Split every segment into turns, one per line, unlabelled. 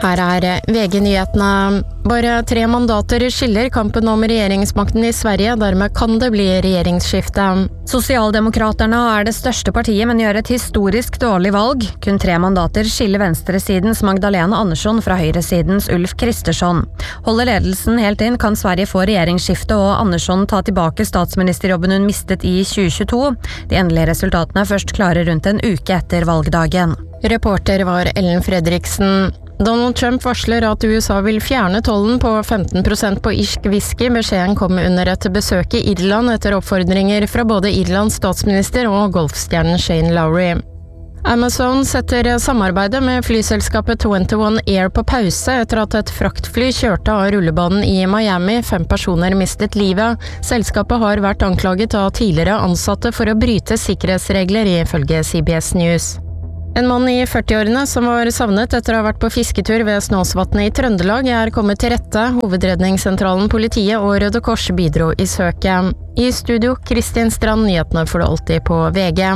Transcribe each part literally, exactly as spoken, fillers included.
Her er V G-nyhetene. Bare tre mandater skiller kampen om regjeringsmakten i Sverige, dermed kan det bli regjeringsskifte.
Sosialdemokraterna er det største partiet, men gjør et historisk dårlig valg. Kun tre mandater skiller venstresidens Magdalena Andersson fra høyresidens Ulf Kristersson. Holder ledelsen helt inn, kan Sverige få regjeringsskifte og Andersson ta tilbake statsministerjobben hun mistet i tjue tjueto. De endelige resultatene er først klare rundt en uke etter valgdagen.
Reporter var Ellen Fredriksen. Donald Trump varsler at U S A vil fjerne tollen på femten prosent på irsk whisky. Beskjeden kom under et besøk i Irland etter oppfordringer fra både Irlands statsminister og golfstjernen Shane Lowry. Amazon setter samarbeidet med flyselskapet tjueåtte Air på pause etter at et fraktfly kjørte av rullebanen i Miami. Fem personer mistet livet. Selskapet har vært anklaget av tidligere ansatte for å bryte sikkerhetsregler, ifølge C B S News. En mann i førtiårene som var savnet etter å ha vært på fisketur ved Snåsvatnet i Trøndelag er kommet til rette. Hovedredningssentralen, politiet og Røde Kors bidro i søket. I studio, Kristin Strand, nyhetene får du alltid på V G.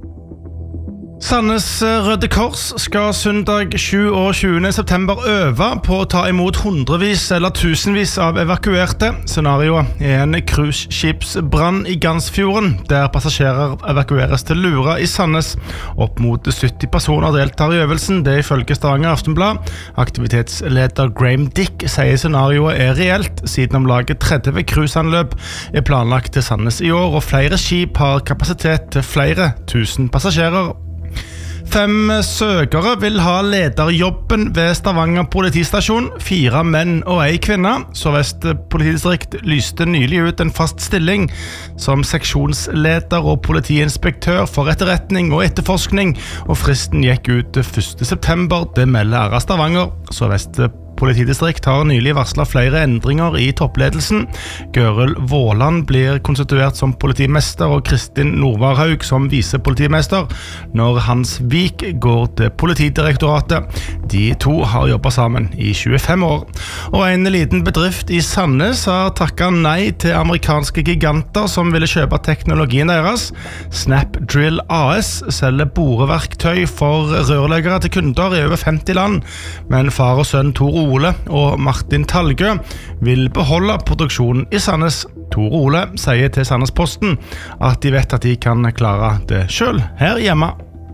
Sandnes Røde Kors skal søndag tjueåtte september øve på å ta imot hundrevis eller tusenvis av evakuerte. Scenarioet er en cruiseskipsbrann i Gansfjorden, der passasjerer evakueres til Lura i Sandnes. Opp mot sytti personer deltar i øvelsen, det ifølge Stavanger Aftenblad. Aktivitetsleder Graham Dick sier scenarioet er reelt, siden om laget tretti cruiseanløp er planlagt til Sandnes i år, og flere skip har kapasitet til flere tusen passasjerer. Fem søkere vil ha lederjobben ved Stavanger politistasjon, fire menn og ei kvinne. Sør-Vest politidistrikt lyste nylig ut en fast stilling som seksjonsleder og politiinspektør for etterretning og etterforskning, og fristen gikk ut første september, det melder R A Stavanger. Sør-Vest politidistrikt har nylig varslet flere endringer i toppledelsen. Gørel Våland blir konstituert som politimester og Kristin Norvarhaug som visepolitimester, når Hans Vik går til Politidirektoratet. De to har jobbet sammen i tjuefem år. Og en liten bedrift i Sandnes har takket nei til amerikanske giganter som ville kjøpe teknologien deres. Snapdrill A S selger boreverktøy for rørleggere til kunder i over femti land, men far og sønn Tor Ole og Martin Talgø vil beholde produksjonen i Sandnes. Tor Ole sier til Sandnesposten at de vet at de kan klare det selv her hjemme.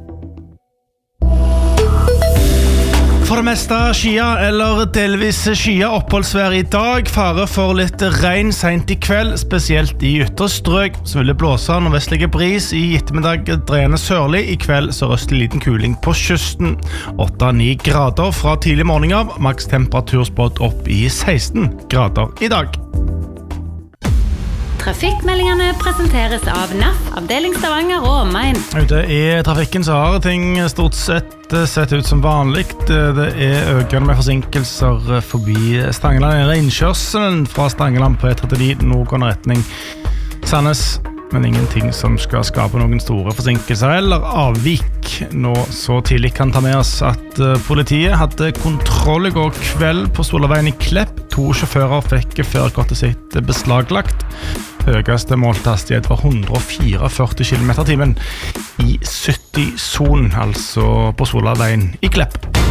For det meste skia eller delvis skia oppholdsvær i dag. Fare for litt regn sent i kveld, spesielt i ytre strøk. Så vil det blåse nordvestlige bris i ettermiddag, dreiende sørlig. I kveld sørøstlig liten kuling på kysten. åtte til ni grader fra tidlig morgen av. Maks temperatur spådd opp i seksten grader i dag.
Trafikkmeldingene presenteres av N A F, avdeling Stavanger og omegn.
Ute i trafikken så har ting stort sett sett ut som vanlig. Det er økende med forsinkelser forbi Stangeland, eller innkjørselen fra Stangeland på E trettini nordgående retning Sandnes, men ingenting som skal skape noen store forsinkelser eller avvik. Nå så tidlig kan ta med oss at politiet hadde kontroll i går kveld på Solveien i Klepp. To sjåfører fikk førerkortet sitt beslaglagt. Høyeste målte hastighet var hundre og førtifire kilometer i timen i sytti-sonen, altså på Solveien i Klepp.